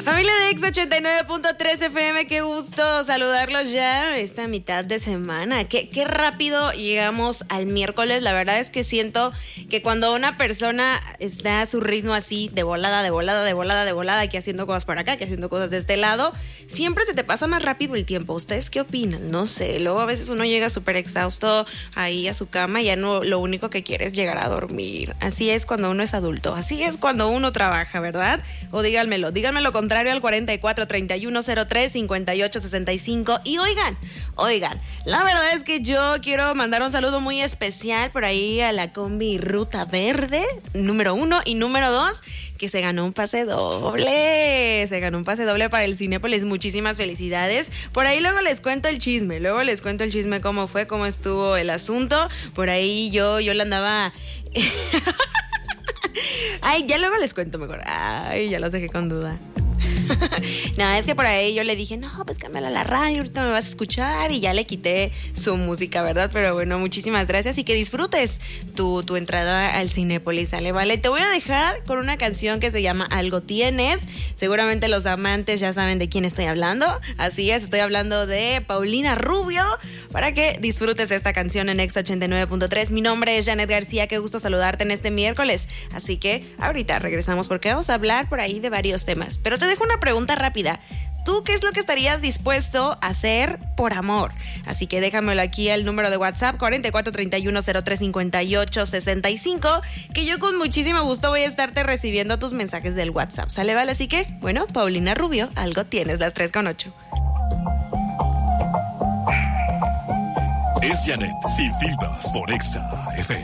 Familia de Ex 89.3 FM, qué gusto saludarlos ya esta mitad de semana. Qué rápido llegamos al miércoles. La verdad es que siento que cuando una persona está a su ritmo así, de volada, que haciendo cosas por acá, que haciendo cosas de este lado, siempre se te pasa más rápido el tiempo. ¿Ustedes qué opinan? No sé, luego a veces uno llega súper exhausto ahí a su cama y ya no, lo único que quiere es llegar a dormir. Así es cuando uno es adulto, así es cuando uno trabaja, ¿verdad? O díganmelo contrario al 44 31 03 58 65. Y oigan, la verdad es que yo quiero mandar un saludo muy especial por ahí a la combi Ruta Verde, número 1 y número 2, que se ganó un pase doble. Se ganó un pase doble para el Cinépolis. Muchísimas felicidades. Por ahí luego les cuento el chisme. Cómo fue, cómo estuvo el asunto. Por ahí yo la andaba... Ay, ya luego les cuento mejor. Ay, ya los dejé con duda. No, es que por ahí yo le dije, no, pues cámbiala a la radio, ahorita me vas a escuchar, y ya le quité su música, ¿verdad? Pero bueno, muchísimas gracias y que disfrutes tu entrada al Cinépolis, ¿sale? Vale, te voy a dejar con una canción que se llama Algo Tienes. Seguramente los amantes ya saben de quién estoy hablando. Así es, estoy hablando de Paulina Rubio, para que disfrutes esta canción en Ex 89.3. Mi nombre es Janet García, qué gusto saludarte en este miércoles. Así que ahorita regresamos porque vamos a hablar por ahí de varios temas. Pero te dejo una pregunta rápida. ¿Tú qué es lo que estarías dispuesto a hacer por amor? Así que déjamelo aquí al número de WhatsApp 44 31 03 58 65, que yo con muchísimo gusto voy a estarte recibiendo tus mensajes del WhatsApp. ¿Sale, vale? Así que, bueno, Paulina Rubio, Algo Tienes, las 3:08. Es Janet, sin filtros, por Exa FM.